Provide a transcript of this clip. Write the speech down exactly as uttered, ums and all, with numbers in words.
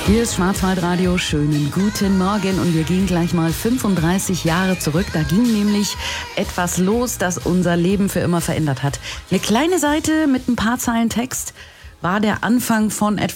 Hier ist Schwarzwaldradio, schönen guten Morgen und wir gehen gleich mal fünfunddreißig Jahre zurück. Da ging nämlich etwas los, das unser Leben für immer verändert hat. Eine kleine Seite mit ein paar Zeilen Text war der Anfang von etwas